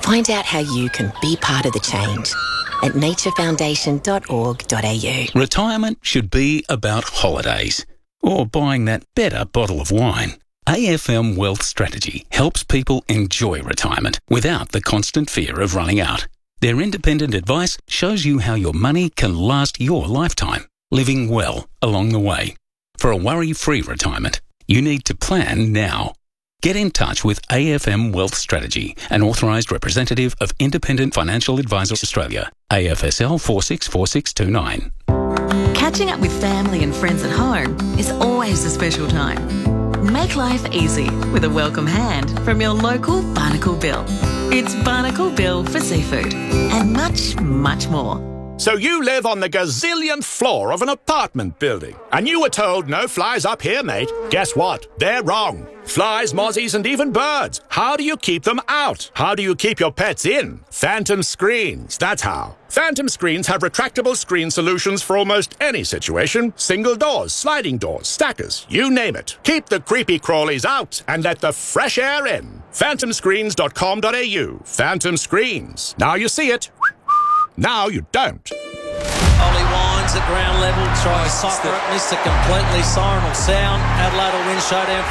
Find out how you can be part of the change at naturefoundation.org.au. Retirement should be about holidays or buying that better bottle of wine. AFM Wealth Strategy helps people enjoy retirement without the constant fear of running out. Their independent advice shows you how your money can last your lifetime, living well along the way. For a worry-free retirement, you need to plan now. Get in touch with AFM Wealth Strategy, an authorised representative of Independent Financial Advisors Australia, AFSL 464629. Catching up with family and friends at home is always a special time. Make life easy with a welcome hand from your local Barnacle Bill. It's Barnacle Bill for seafood and much, much more. So you live on the gazillionth floor of an apartment building, and you were told no flies up here, mate. Guess what? They're wrong. Flies, mozzies, and even birds. How do you keep them out? How do you keep your pets in? Phantom Screens, that's how. Phantom Screens have retractable screen solutions for almost any situation. Single doors, sliding doors, stackers, you name it. Keep the creepy crawlies out and let the fresh air in. phantomscreens.com.au. Phantom Screens. Now you see it. Now you don't. Ollie Wines at ground level, tries soccer it, missed it completely. Siren will sound. Adelaide will win showdown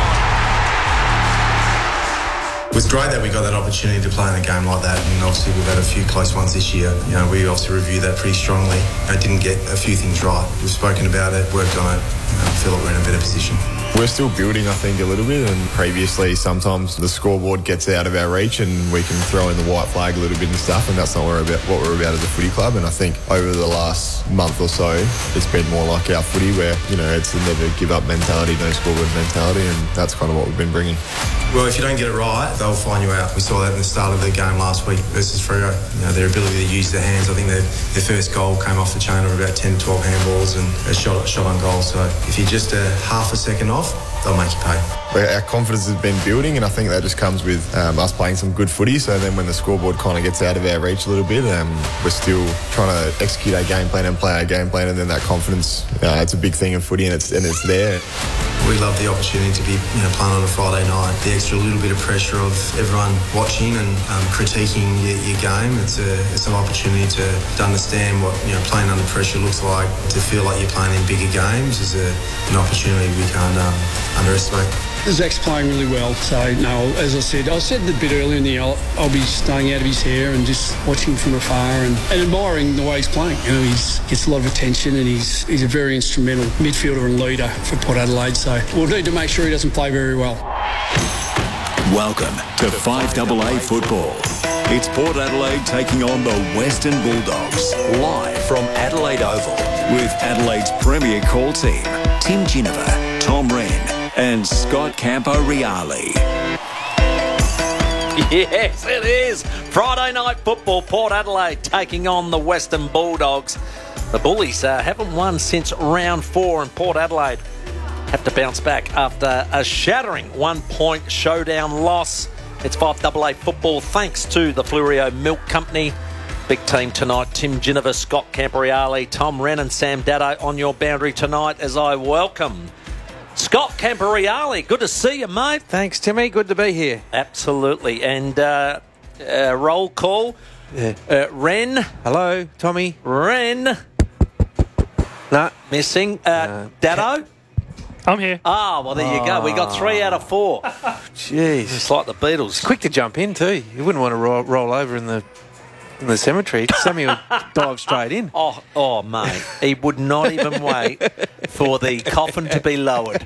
59. It was great that we got that opportunity to play in a game like that, and obviously we've had a few close ones this year. You know, we obviously reviewed that pretty strongly. I didn't get a few things right. We've spoken about it, worked on it, feel like we're in a better position. We're still building, I think, a little bit, and previously sometimes the scoreboard gets out of our reach and we can throw in the white flag a little bit and stuff, and that's not what we're about as a footy club. And I think over the last month or so, it's been more like our footy where, you know, it's the never give up mentality, no scoreboard mentality, and that's kind of what we've been bringing. Well, if you don't get it right, they'll find you out. We saw that in the start of the game last week versus Freo. You know, their ability to use their hands. I think their first goal came off the chain of about 10, 12 handballs and a shot on goal. So if you're just half a second off, they'll make you pay. Our confidence has been building, and I think that just comes with us playing some good footy. So then when the scoreboard kind of gets out of our reach a little bit, we're still trying to execute our game plan and play our game plan, and then that confidence, it's a big thing in footy, and it's there. We love the opportunity to be, playing on a Friday night. The extra little bit of pressure of everyone watching and critiquing your game. It's an opportunity to understand what playing under pressure looks like. To feel like you're playing in bigger games is an opportunity we can't underestimate. Zach's playing really well, so no, as I said a bit earlier in the year, I'll be staying out of his hair and just watching from afar and admiring the way he's playing. He gets a lot of attention, and he's a very instrumental midfielder and leader for Port Adelaide, so we'll need to make sure he doesn't play very well. Welcome to 5AA Football. It's Port Adelaide taking on the Western Bulldogs, live from Adelaide Oval, with Adelaide's premier call team, Tim Ginnivan, Tom Wren and Scott Camporeale. Yes, it is. Friday night football, Port Adelaide taking on the Western Bulldogs. The Bullies haven't won since round 4, and Port Adelaide have to bounce back after a shattering 1-point showdown loss. It's 5AA football thanks to the Flurio Milk Company. Big team tonight. Tim Ginnivan, Scott Camporeale, Tom Wren and Sam Daddo on your boundary tonight as I welcome Scott Camporeale. Good to see you, mate. Thanks, Timmy. Good to be here. Absolutely. And roll call. Wren. Hello, Tommy. Wren. No. Missing. Daddo. I'm here. Ah, well, there you go. We got 3 out of 4. Jeez. It's like the Beatles. It's quick to jump in, too. You wouldn't want to roll over in the cemetery. Somebody would dive straight in. Oh, mate. He would not even wait for the coffin to be lowered.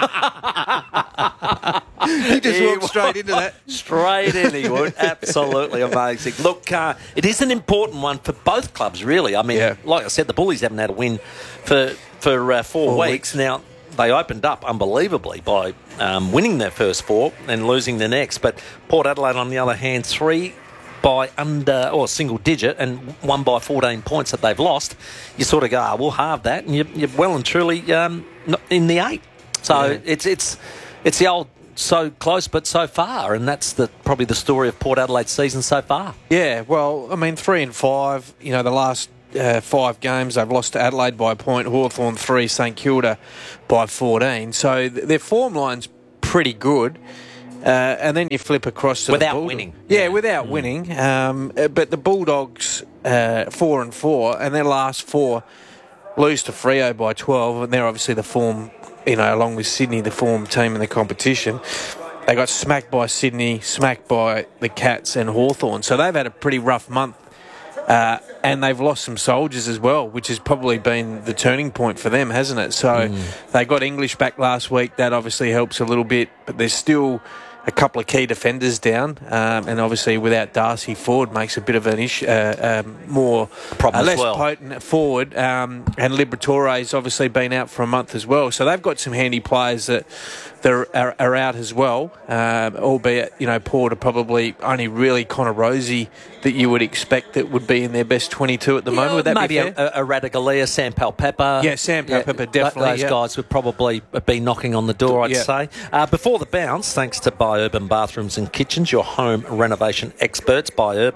He just walked straight into that. Straight in, he would. Absolutely amazing. Look, it is an important one for both clubs, really. I mean, like I said, the Bullies haven't had a win for 4 weeks. Now, they opened up unbelievably by winning their first 4 and losing the next. But Port Adelaide, on the other hand, 3 by single digit and 1 by 14 points that they've lost. You sort of go, we'll halve that, and you're well and truly in the 8. So it's the old so close but so far, and that's probably the story of Port Adelaide's season so far. Yeah, well, I mean, 3 and 5, the last 5 games they've lost to Adelaide by a point, Hawthorn 3, St Kilda by 14. So their form line's pretty good. And then you flip across to without the Bulldogs. winning. Yeah, without winning. But the Bulldogs 4-4, and their last 4 lose to Freo by 12, and they're obviously the form, along with Sydney, the form team in the competition. They got smacked by Sydney, smacked by the Cats and Hawthorn. So they've had a pretty rough month. And they've lost some soldiers as well, which has probably been the turning point for them, hasn't it? So they got English back last week. That obviously helps a little bit, but there's still a couple of key defenders down, and obviously without Darcy, forward makes a bit of an issue, more less potent forward. And Liberatore's obviously been out for a month as well, so they've got some handy players that are out as well. Albeit, Port are probably only really Connor Rosie that you would expect that would be in their best 22 at the moment. Would that maybe be fair? a Radigalia, Sam Palpepper. Yeah, Sam Palpepper, definitely. Those guys would probably be knocking on the door, I'd say. Before the bounce, thanks to Urban Bathrooms and Kitchens, your home renovation experts,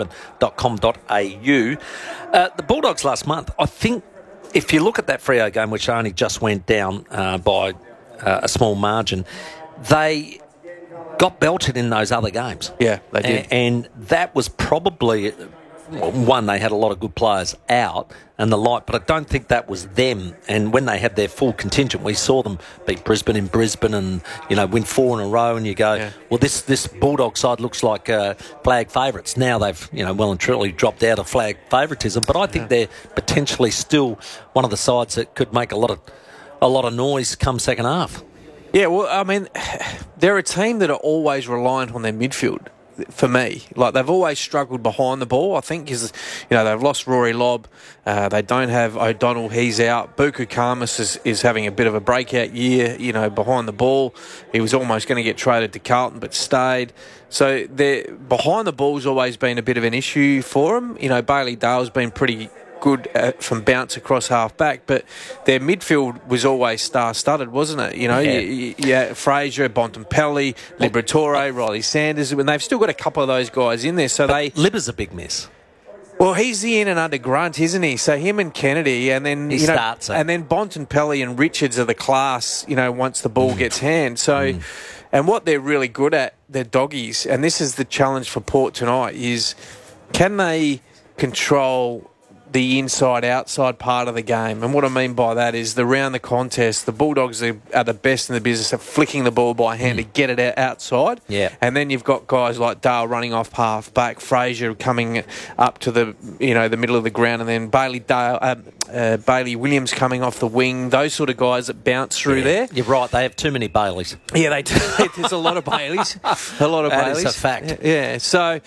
buyurban.com.au. The Bulldogs last month, I think, if you look at that Freo game, which only just went down by a small margin, they got belted in those other games. Yeah, they did. And that was probably... One, they had a lot of good players out and the like, but I don't think that was them. And when they had their full contingent, we saw them beat Brisbane in Brisbane and, win 4 in a row, and you go, well, this Bulldog side looks like flag favourites. Now they've, well and truly dropped out of flag favouritism, but I think they're potentially still one of the sides that could make a lot of noise come second half. Yeah, well, I mean, they're a team that are always reliant on their midfield. For me, they've always struggled behind the ball. I think they've lost Rory Lobb. They don't have O'Donnell. He's out. Buku Khamis is having a bit of a breakout year. Behind the ball, he was almost going to get traded to Carlton, but stayed. So behind the ball's always been a bit of an issue for them. Bailey Dale's been pretty good from bounce across half back, but their midfield was always star-studded, wasn't it? Fraser, Bontempelli, Liberatore, Riley Sanders, and they've still got a couple of those guys in there. So Libba's a big miss. Well, he's the in and under grunt, isn't he? So him and Kennedy, and then starts it. And then Bontempelli and Richards are the class. Once the ball gets hand. So, and what they're really good at, they're doggies, and this is the challenge for Port tonight: is can they control the inside-outside part of the game? And what I mean by that is around the contest, the Bulldogs are the best in the business at flicking the ball by hand to get it outside. Yeah. And then you've got guys like Dale running off half back, Fraser coming up to the the middle of the ground, and then Bailey Williams coming off the wing. Those sort of guys that bounce through there. You're right. They have too many Baileys. Yeah, they do. There's a lot of Baileys. That is a fact. Yeah. So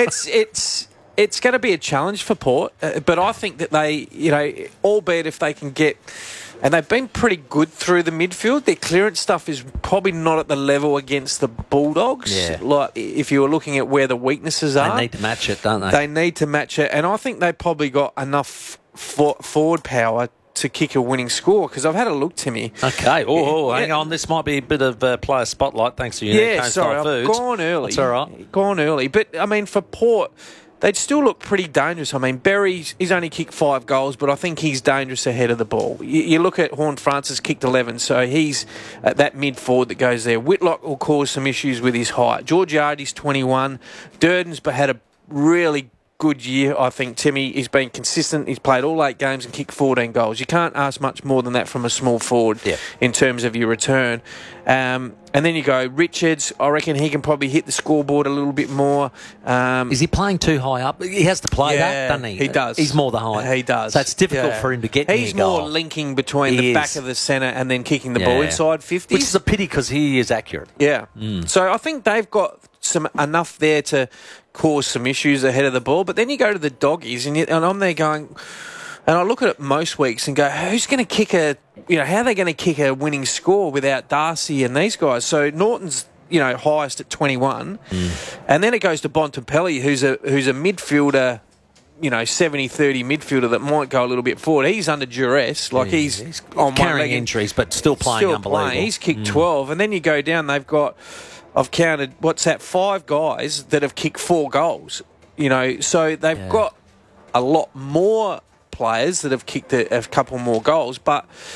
it's going to be a challenge for Port, but I think that they, albeit if they can get... And they've been pretty good through the midfield. Their clearance stuff is probably not at the level against the Bulldogs. Yeah. Like, if you were looking at where the weaknesses are. They need to match it, don't they? They need to match it. And I think they've probably got enough forward power to kick a winning score, because I've had a look, Timmy. Okay. Hang on. This might be a bit of player spotlight thanks to Unique Style Foods. I've gone early. That's all right. Gone early. But, I mean, for Port... they'd still look pretty dangerous. I mean, Berry's only kicked 5 goals, but I think he's dangerous ahead of the ball. You look at Horne-Francis, kicked 11, so he's that mid-forward that goes there. Whitlock will cause some issues with his height. Georgiades, 21. Durden's had a really good year, I think, Timmy. He's been consistent. He's played all 8 games and kicked 14 goals. You can't ask much more than that from a small forward in terms of your return. And then you go, Richards, I reckon he can probably hit the scoreboard a little bit more. Is he playing too high up? He has to play that, doesn't he? He does. He's more the height. He does. So it's difficult for him to get He's near more goal. linking between the back of the centre and then kicking the ball inside 50s. Which is a pity because he is accurate. Yeah. So I think they've got enough there to cause some issues ahead of the ball. But then you go to the doggies and I'm there going... And I look at it most weeks and go, who's going to kick how are they going to kick a winning score without Darcy and these guys? So Norton's, highest at 21. And then it goes to Bontempelli, who's a midfielder, 70-30 midfielder that might go a little bit forward. He's under duress. He's on carrying injuries, but still playing unbelievable. He's kicked 12. And then you go down, I've counted, 5 guys that have kicked 4 goals. So they've got a lot more players that have kicked a couple more goals, but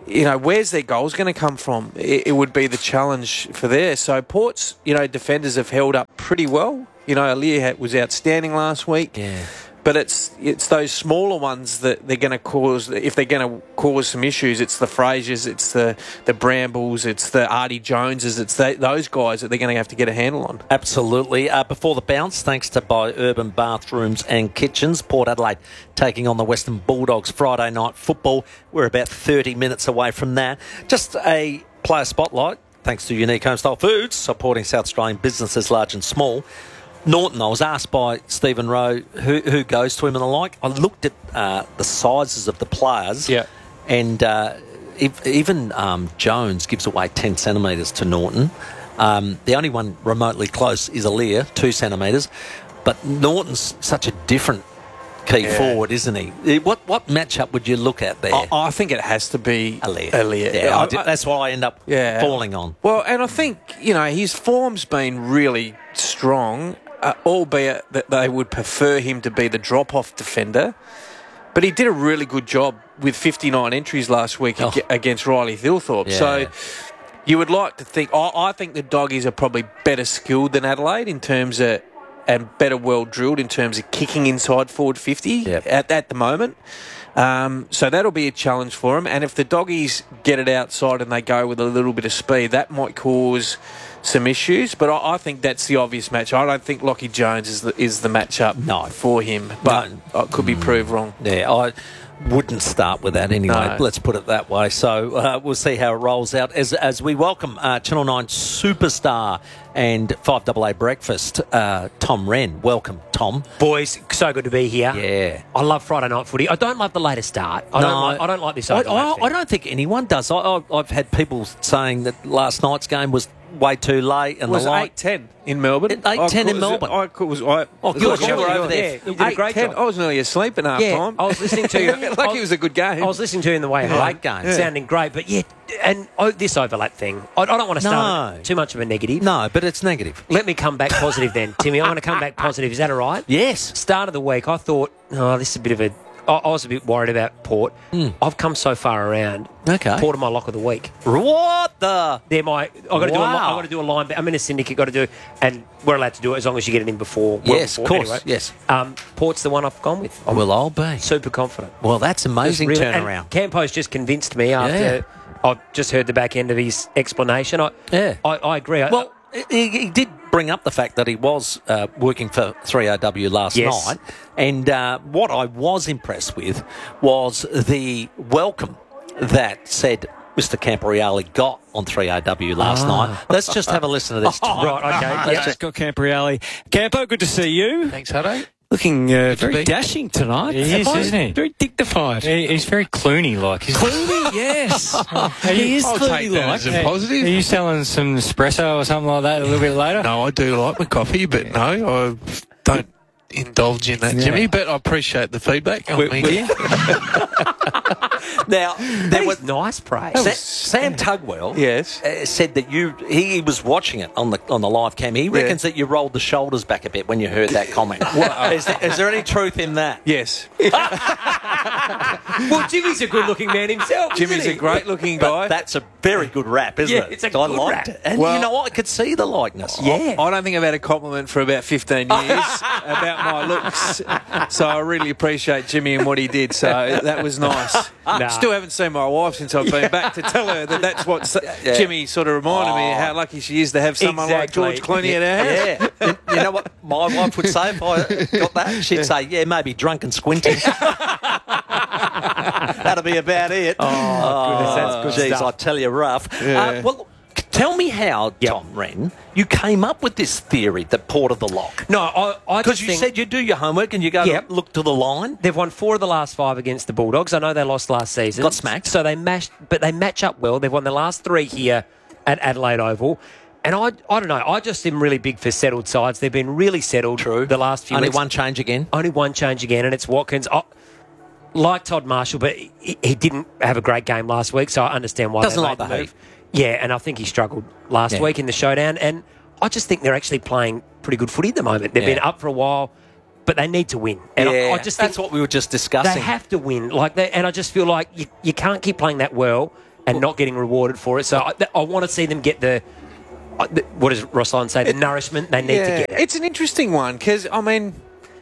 where's their goals going to come from? It would be the challenge for there. So Port's, defenders have held up pretty well. Aliir was outstanding last week. Yeah. But it's those smaller ones that they're going to cause, if they're going to cause some issues, it's the Frasers, it's the Brambles, it's the Artie Joneses, it's those guys that they're going to have to get a handle on. Absolutely. Before the bounce, thanks to By Urban Bathrooms and Kitchens, Port Adelaide taking on the Western Bulldogs Friday night football. We're about 30 minutes away from that. Just a player spotlight, thanks to Unique Homestyle Foods, supporting South Australian businesses large and small. Norton, I was asked by Stephen Rowe who goes to him and the like. I looked at the sizes of the players, and even Jones gives away 10 centimetres to Norton. The only one remotely close is Aliir, 2 centimetres. But Norton's such a different key forward, isn't he? What matchup would you look at there? I think it has to be Aliir. Yeah, that's what I end up falling on. Well, and I think, his form's been really strong. Albeit that they would prefer him to be the drop-off defender. But he did a really good job with 59 entries last week against Riley Thilthorpe. Yeah. So you would like to think... I think the Doggies are probably better skilled than Adelaide in terms of... and better well-drilled in terms of kicking inside forward 50 at the moment. So that'll be a challenge for them. And if the Doggies get it outside and they go with a little bit of speed, that might cause some issues. But I think that's the obvious match. I don't think Lachie Jones is the matchup for him. But I could be proved wrong. Yeah, I wouldn't start with that anyway. No. Let's put it that way. So we'll see how it rolls out as we welcome Channel 9 superstar and 5AA Breakfast, Tom Wren. Welcome, Tom. Boys, so good to be here. Yeah. I love Friday night footy. I don't love the later start. I don't like this overlap thing. I don't think anyone does. I've had people saying that last night's game was way too late. And it was 8:10 in Melbourne. 8:10 in Melbourne. Good. You were over there. You did a great job. I was nearly asleep at half time. I was listening to you. It was a good game. I was listening to you in the way home. Great game. Yeah. Sounding great. But and this overlap thing, I don't want to start too much of a negative. No, but it's negative. Let me come back positive then, Timmy. I'm going to come back positive. Is that all right? Yes. Start of the week, I thought, this is a bit of a... I was a bit worried about Port. I've come so far around. Okay. Port are my lock of the week. What the? They're my... I've got to do a line... I'm in a syndicate, got to do... And we're allowed to do it as long as you get it in before. Yes, before, of course. Anyway. Yes. Port's the one I've gone with. I'll be. Super confident. Well, that's amazing turnaround. And Campo's just convinced me after... I've just heard the back end of his explanation. I agree. Well, he did bring up the fact that he was working for 3AW last night. And what I was impressed with was the welcome that said Mr. Camporeale got on 3AW last night. Let's just have a listen to this. Right, okay. Let's just got Camporeale. Campo, good to see you. Thanks, Hutto. Looking very dashing tonight. He is, isn't he? Very dignified. He's very Clooney-like. Clooney, yes. He is Clooney-like. Are positive? Are you selling some espresso or something like that a little bit later? No, I do like my coffee, but no, I don't indulge in that, Jimmy, but I appreciate the feedback. Now, there was nice praise. Sam Tugwell said that he was watching it on the live cam. He reckons that you rolled the shoulders back a bit when you heard that comment. Is there any truth in that? Yes. Well, Jimmy's a good-looking man himself. Jimmy's a great-looking guy. But that's a very good rap, isn't it? It's a good liked rap. it. And you know what? I could see the likeness. Yeah. I don't think I've had a compliment for about 15 years about my looks. So I really appreciate Jimmy and what he did. So that was nice. Still haven't seen my wife since I've been back to tell her that that's what Jimmy sort of reminded me how lucky she is to have someone like George Clooney at her house. Yeah. You know what my wife would say if I got that? She'd say, maybe drunk and squinting. That'll be about it. Goodness, that's good geez, stuff. I tell you, rough. Well, tell me how, Tom Wren, you came up with this theory, that Port of the lock. No, I because you said you do your homework and you go look to the line. They've won 4 of the last 5 against the Bulldogs. I know they lost last season. Got smacked. So they match up well. They've won the last 3 here at Adelaide Oval. And I don't know. I just am really big for settled sides. They've been really settled the last few weeks. Only one change again, and it's Watkins. Like Todd Marshall, but he didn't have a great game last week, so I understand why doesn't they like made the move. Yeah, and I think he struggled last week in the showdown. And I just think they're actually playing pretty good footy at the moment. They've been up for a while, but they need to win. And I just think that's what we were just discussing. They have to win. And I just feel like you can't keep playing that well and not getting rewarded for it. So I want to see them get the what does Ruslan say? The nourishment they need to get. It's an interesting one because, I mean,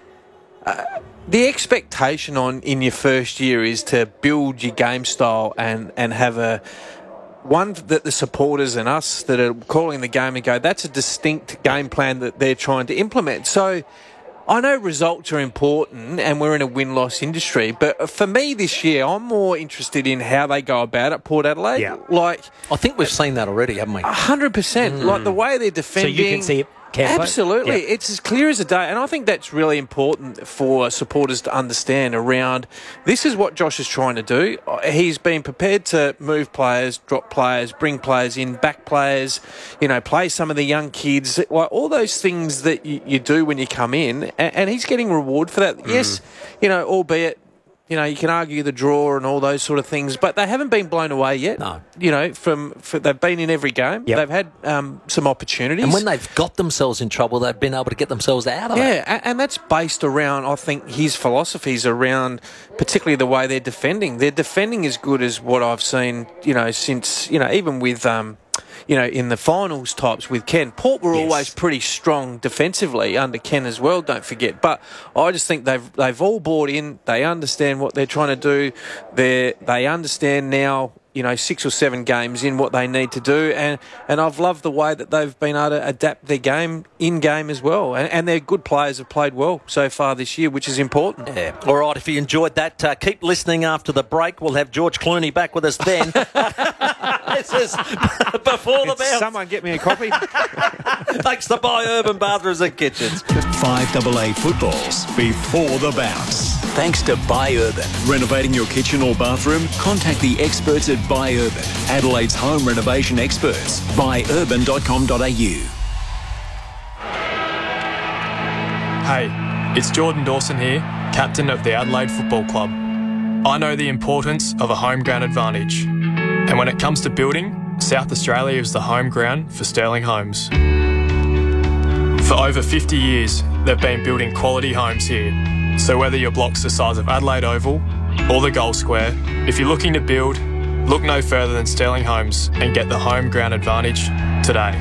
the expectation in your first year is to build your game style and have one that the supporters and us that are calling the game and go, that's a distinct game plan that they're trying to implement. So I know results are important and we're in a win-loss industry, but for me this year, I'm more interested in how they go about it, Port Adelaide. Yeah. I think we've seen that already, haven't we? 100%. Like the way they're defending. So you can see it. Campo? Absolutely. Yeah. It's as clear as a day. And I think that's really important for supporters to understand around this is what Josh is trying to do. He's been prepared to move players, drop players, bring players in, back players, play some of the young kids, all those things that you do when you come in. And he's getting reward for that. Yes, albeit, you can argue the draw and all those sort of things, but they haven't been blown away yet. No. They've been in every game. Yep. They've had some opportunities. And when they've got themselves in trouble, they've been able to get themselves out of it. Yeah, and that's based around, I think, his philosophies around particularly the way they're defending. Their defending is good as what I've seen, since, even with... in the finals types with Ken. Port were always pretty strong defensively under Ken as well, don't forget. But I just think they've all bought in. They understand what they're trying to do. They understand now, 6 or 7 games in what they need to do. And I've loved the way that they've been able to adapt their game in-game as well. And their good players have played well so far this year, which is important. Yeah. All right, if you enjoyed that, keep listening after the break. We'll have George Clooney back with us then. This is before the bounce. Someone get me a copy. Thanks to Buy Urban Bathrooms and Kitchens. 5AA footballs before the bounce. Thanks to Buy Urban. Renovating your kitchen or bathroom? Contact the experts at Buy Urban, Adelaide's home renovation experts. buyurban.com.au. Hey, it's Jordan Dawson here, captain of the Adelaide Football Club. I know the importance of a home ground advantage. And when it comes to building, South Australia is the home ground for Sterling Homes. For over 50 years, they've been building quality homes here. So whether your block's the size of Adelaide Oval or the Gold Square, if you're looking to build, look no further than Sterling Homes and get the home ground advantage today.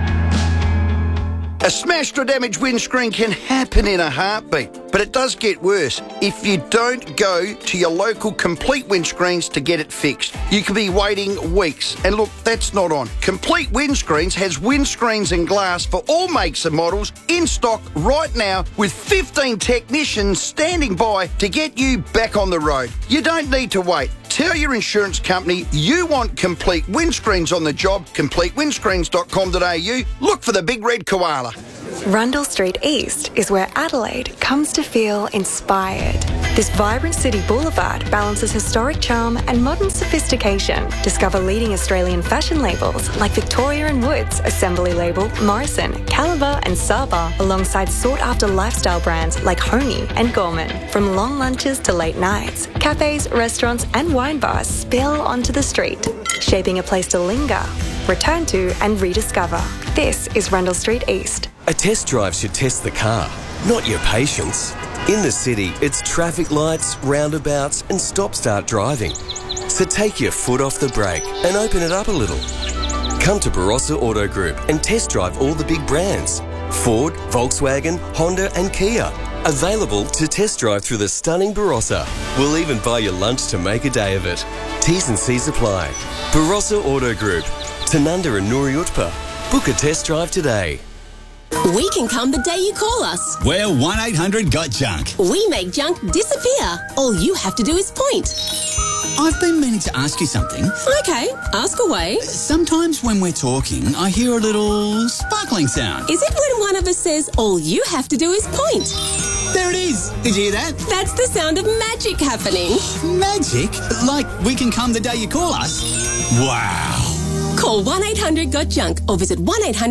A smashed or damaged windscreen can happen in a heartbeat, but it does get worse if you don't go to your local Complete Windscreens to get it fixed. You could be waiting weeks, and look, that's not on. Complete Windscreens has windscreens and glass for all makes and models in stock right now with 15 technicians standing by to get you back on the road. You don't need to wait. Tell your insurance company you want Complete Windscreens on the job. CompleteWindscreens.com.au. Look for the big red koala. Rundle Street East is where Adelaide comes to feel inspired. This vibrant city boulevard balances historic charm and modern sophistication. Discover leading Australian fashion labels like Victoria & Woods, Assembly Label, Morrison, Caliber and Saba, alongside sought-after lifestyle brands like Honey and Gorman. From long lunches to late nights, cafes, restaurants and wine bars spill onto the street, shaping a place to linger, return to and rediscover. This is Rundle Street East. A test drive should test the car, not your patience. In the city, it's traffic lights, roundabouts and stop-start driving. So take your foot off the brake and open it up a little. Come to Barossa Auto Group and test drive all the big brands. Ford, Volkswagen, Honda and Kia. Available to test drive through the stunning Barossa. We'll even buy you lunch to make a day of it. T's and C's apply. Barossa Auto Group. Tanunda and Nuri Utpa. Book a test drive today. We can come the day you call us. We're 1-800-GOT-JUNK. We make junk disappear. All you have to do is point. I've been meaning to ask you something. Okay, ask away. Sometimes when we're talking, I hear a little sparkling sound. Is it when one of us says, all you have to do is point? There it is. Did you hear that? That's the sound of magic happening. Magic? Like we can come the day you call us? Wow. Call 1-800-GOT-JUNK or visit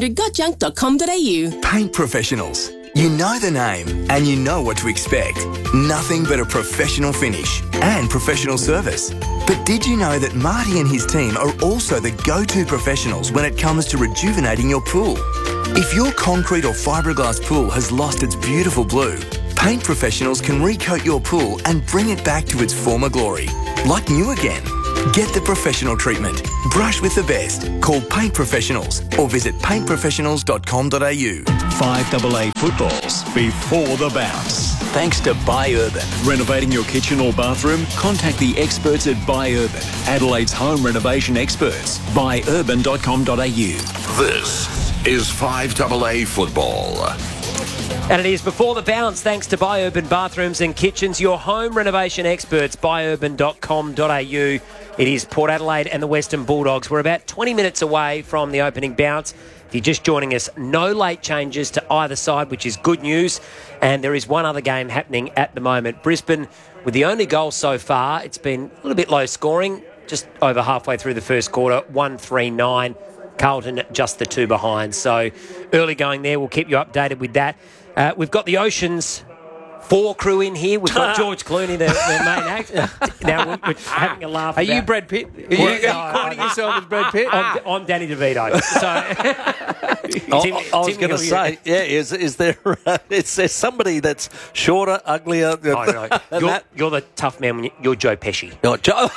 1-800-GOTJUNK.com.au. Paint professionals. You know the name and you know what to expect. Nothing but a professional finish and professional service. But did you know that Marty and his team are also the go-to professionals when it comes to rejuvenating your pool? If your concrete or fiberglass pool has lost its beautiful blue, paint professionals can recoat your pool and bring it back to its former glory, like new again. Get the professional treatment. Brush with the best. Call Paint Professionals or visit paintprofessionals.com.au. 5AA footballs before the bounce. Thanks to Buy Urban. Renovating your kitchen or bathroom? Contact the experts at Buy Urban, Adelaide's home renovation experts. Buyurban.com.au. This is 5AA football. And it is before the bounce, thanks to Buy Urban Bathrooms and Kitchens, your home renovation experts, buyurban.com.au. It is Port Adelaide and the Western Bulldogs. We're about 20 minutes away from the opening bounce. If you're just joining us, no late changes to either side, which is good news. And there is one other game happening at the moment. Brisbane, with the only goal so far, it's been a little bit low scoring, just over halfway through the first quarter, 1-3-9. Carlton just the two behind. So early going there. We'll keep you updated with that. We've got the Oceans 4 crew in here. We've got George Clooney, the main actor. Now we're having a laugh. Are you Brad Pitt? Are you calling yourself as Brad Pitt? I'm Danny DeVito. So I was going to say, is there somebody that's shorter, uglier? You're the tough man. When you're Joe Pesci. Joe.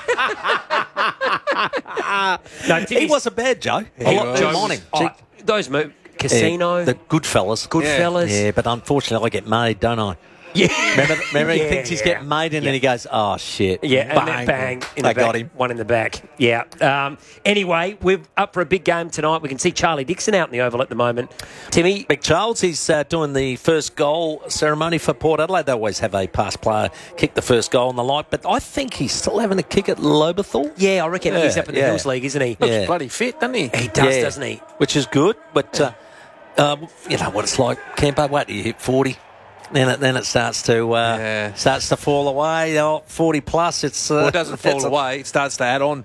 No, he wasn't bad, Joe. Those movies. Casino. The Goodfellas. Yeah, but unfortunately I get made, don't I? Yeah. Remember he thinks he's getting made and then he goes, oh, shit. Yeah, bang. And then bang. They got him. One in the back. Yeah. Anyway, we're up for a big game tonight. We can see Charlie Dixon out in the Oval at the moment. Timmy. Big Charles, he's doing the first goal ceremony for Port Adelaide. They always have a past player kick the first goal and the like, but I think he's still having a kick at Lobethal. Yeah, I reckon he's up in the Hills League, isn't he? Looks bloody fit, doesn't he? He does, doesn't he? Which is good, but you know what it's like, Campo. Wait till you hit 40. Then it starts to fall away. 40 plus, it's it doesn't fall away. It starts to add on.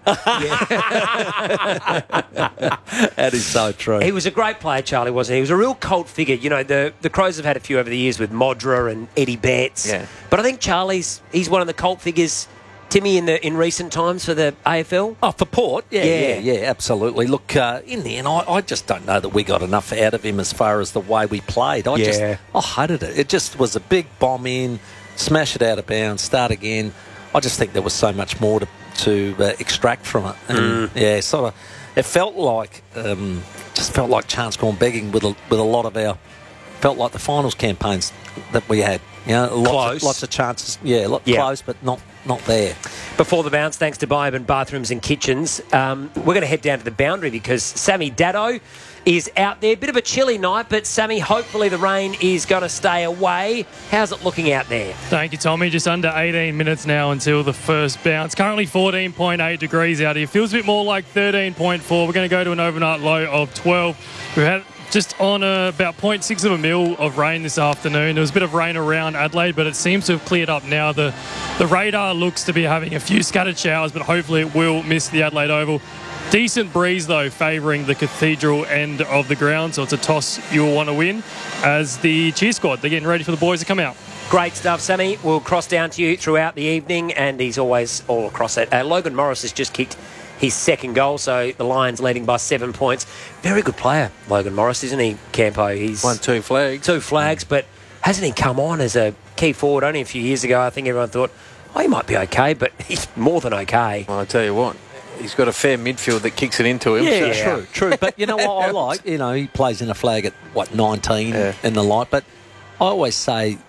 That is so true. He was a great player, Charlie, wasn't he? He was a real cult figure. You know, the Crows have had a few over the years with Modra and Eddie Betts. Yeah. But I think he's one of the cult figures, Timmy, in recent times for the AFL? Oh, for Port? Yeah, absolutely. Look, in the end, I just don't know that we got enough out of him as far as the way we played. I hated it. It just was a big bomb in, smash it out of bounds, start again. I just think there was so much more to extract from it. And, it felt like chance gone begging with a lot of our, felt like the finals campaigns that we had. You know, lots of chances. Close, but not there. Before the bounce, thanks to Buy Urban Bathrooms and Kitchens, we're going to head down to the boundary because Sammy Daddo is out there. Bit of a chilly night, but Sammy, hopefully the rain is going to stay away. How's it looking out there? Thank you, Tommy. Just under 18 minutes now until the first bounce. Currently 14.8 degrees out here. Feels a bit more like 13.4. We're going to go to an overnight low of 12. We've had just on about 0.6 of a mil of rain this afternoon. There was a bit of rain around Adelaide, but it seems to have cleared up now. The radar looks to be having a few scattered showers, but hopefully it will miss the Adelaide Oval. Decent breeze, though, favouring the Cathedral end of the ground, so it's a toss you'll want to win as the cheer squad, they're getting ready for the boys to come out. Great stuff, Sammy. We'll cross down to you throughout the evening, and he's always all across it. Logan Morris has just kicked his second goal, so the Lions leading by 7 points. Very good player, Logan Morris, isn't he, Campo? He's won 2 flags. 2 flags, but hasn't he come on as a key forward only a few years ago? I think everyone thought, he might be okay, but he's more than okay. Well, I tell you what, he's got a fair midfield that kicks it into him. Yeah, true. But you know what I like? You know, he plays in a flag at, 19 and the like, but I always say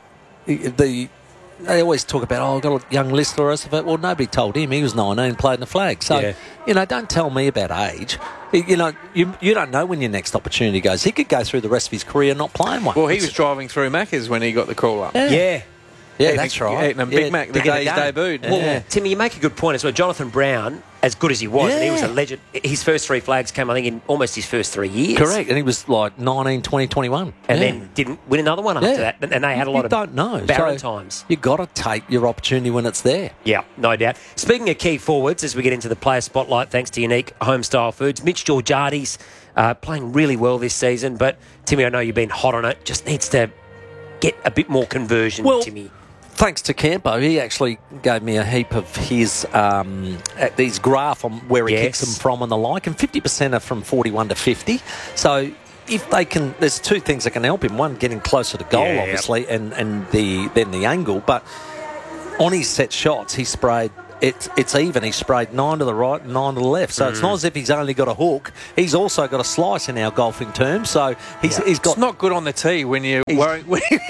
they always talk about, I've got a young Lister or something. Well, nobody told him. He was 19, played in the flag. So, don't tell me about age. You don't know when your next opportunity goes. He could go through the rest of his career not playing one. Well, he was driving through Macca's when he got the call up. Yeah, that's right. Eating a Big Mac the day he debuted. Well, Timmy, you make a good point as well. Jonathan Brown, as good as he was, and he was a legend. His first 3 flags came, I think, in almost his first 3 years. Correct, and he was like 19, 20, 21. And then didn't win another one after that. And they had a lot of barren times. You've got to take your opportunity when it's there. Yeah, no doubt. Speaking of key forwards, as we get into the player spotlight, thanks to Unique Homestyle Foods, Mitch Georgiades playing really well this season, but Timmy, I know you've been hot on it, just needs to get a bit more conversion, Timmy. Thanks to Campo, he actually gave me a heap of his graph on where he kicks them from and the like, and 50% are from 41 to 50. So if they can, there's 2 things that can help him. One, getting closer to goal, obviously, and then the angle. But on his set shots, he sprayed it's even. He's sprayed 9 to the right and 9 to the left. So it's not as if he's only got a hook. He's also got a slice in our golfing terms. So he's got... It's not good on the tee when you're worried. Which way's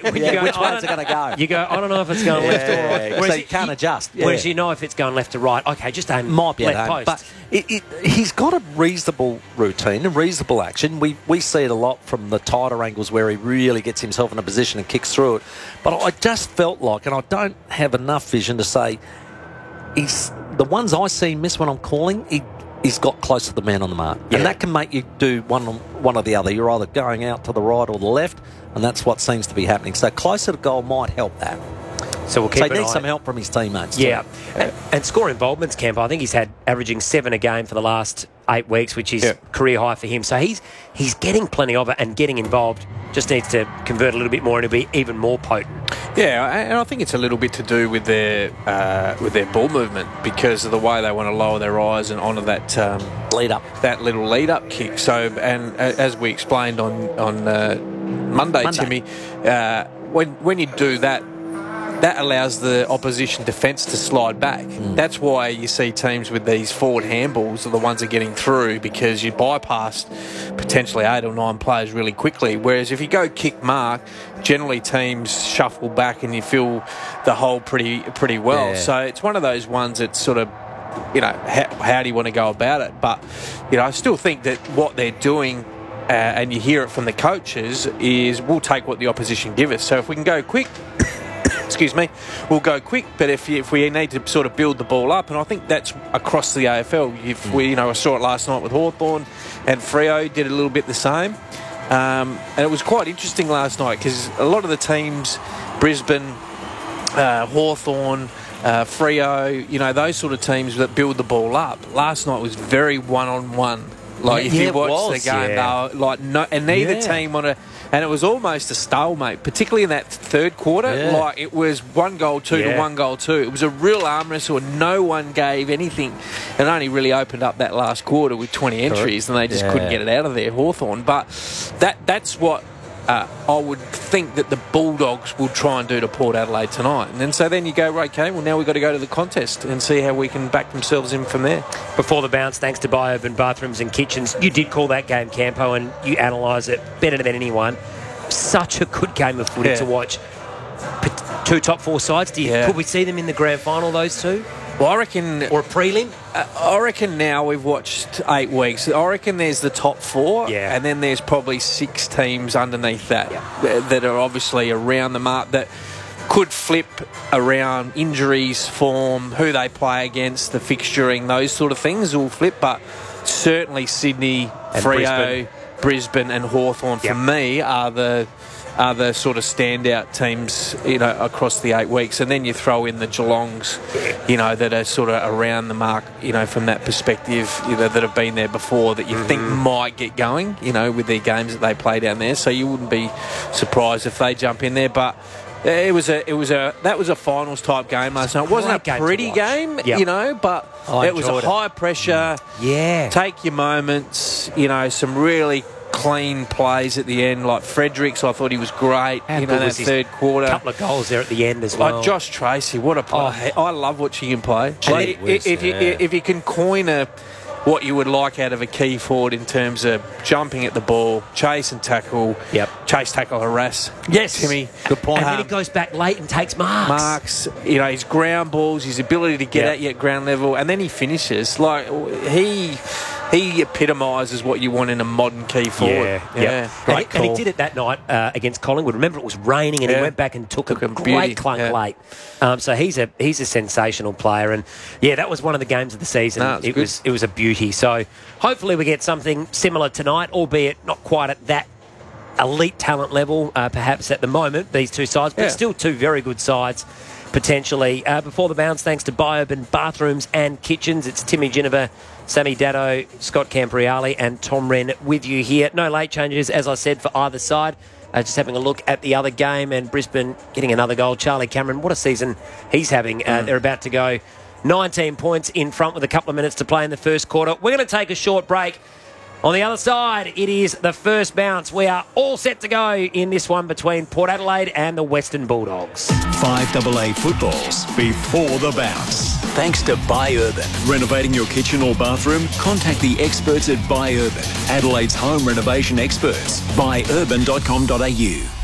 it going to go? You go, I don't know if it's going left or right. Whereas so you can't adjust. Whereas you know if it's going left or right. Okay, just aim might be left post. But he's got a reasonable routine and reasonable action. We see it a lot from the tighter angles where he really gets himself in a position and kicks through it. But I just felt like, and I don't have enough vision to say, he's the ones I see miss when I'm calling, he's got close to the man on the mark. Yeah. And that can make you do one or the other. You're either going out to the right or the left, and that's what seems to be happening. So closer to goal might help that. So we'll keep he needs some help from his teammates. Yeah. And score involvements, Camp, I think he's had averaging 7 a game for the last 8 weeks, which is career high for him. So he's getting plenty of it and getting involved. Just needs to convert a little bit more and he'll be even more potent. Yeah, and I think it's a little bit to do with their ball movement because of the way they want to lower their eyes and onto that lead up, that little lead up kick. So, and as we explained on Monday, Timmy, when you do that. That allows the opposition defence to slide back. That's why you see teams with these forward handballs are the ones that are getting through because you bypass potentially 8 or 9 players really quickly. Whereas if you go kick mark, generally teams shuffle back and you fill the hole pretty well. Yeah. So it's one of those ones that sort of, how do you want to go about it? But, I still think that what they're doing and you hear it from the coaches is we'll take what the opposition give us. So if we can go quick... Excuse me, we'll go quick, but if we need to sort of build the ball up, and I think that's across the AFL. I saw it last night with Hawthorn, and Freo did a little bit the same. And it was quite interesting last night because a lot of the teams, Brisbane, Hawthorn, Freo, those sort of teams that build the ball up, last night was very one-on-one. Like if you watch the game, they were and neither team wanted. And it was almost a stalemate, particularly in that third quarter. Yeah. Like it was 1 goal 2 to 1 goal 2. It was a real arm wrestle and no one gave anything. And only really opened up that last quarter with 20 entries and they just couldn't get it out of there, Hawthorn. But that's what I would think that the Bulldogs will try and do to Port Adelaide tonight. And then you go, okay, well, now we've got to go to the contest and see how we can back themselves in from there. Before the bounce, thanks to Biourban Bathrooms and Kitchens, you did call that game, Campo, and you analyse it better than anyone. Such a good game of footy to watch. 2 top 4 sides. Could we see them in the grand final, those two? Well, I reckon... Or a prelim? I reckon now we've watched 8 weeks. I reckon there's the top 4, and then there's probably 6 teams underneath that that are obviously around the mark that could flip around injuries, form, who they play against, the fixturing, those sort of things will flip. But certainly Sydney, and Freo, Brisbane and Hawthorn for me are the sort of standout teams, across the 8 weeks. And then you throw in the Geelongs, that are sort of around the mark, from that perspective, that have been there before that you think might get going, with their games that they play down there. So you wouldn't be surprised if they jump in there. But that was a finals type game last night. It wasn't a pretty game, but it was a high pressure. Take your moments, some really clean plays at the end, like Fredericks. I thought he was great. That third quarter, a couple of goals there at the end as well. Josh Tracy, what a play! I love watching him play. If you can coin what you would like out of a key forward in terms of jumping at the ball, chase and tackle, chase, tackle, harass. Yes, Timmy, good point. And then he goes back late and takes marks. His ground balls, his ability to get at you at ground level, and then he finishes. Like he epitomises what you want in a modern key forward. Great call. And he did it that night against Collingwood. Remember, it was raining, and he went back and took a great clunk late. So he's a sensational player, and that was one of the games of the season. It was a beauty. So hopefully we get something similar tonight, albeit not quite at that elite talent level, perhaps at the moment, these two sides, but still 2 very good sides. Potentially. Before the bounce, thanks to Biourban Bathrooms and Kitchens, it's Timmy Ginniver, Sammy Datto, Scott Campriali and Tom Wren with you here. No late changes, as I said, for either side. Just having a look at the other game, and Brisbane getting another goal. Charlie Cameron, what a season he's having. They're about to go 19 points in front with a couple of minutes to play in the first quarter. We're going to take a short break. On the other side, it is the first bounce. We are all set to go in this one between Port Adelaide and the Western Bulldogs. 5AA footballs before the bounce. Thanks to Buy Urban. Renovating your kitchen or bathroom? Contact the experts at Buy Urban, Adelaide's home renovation experts. Buyurban.com.au.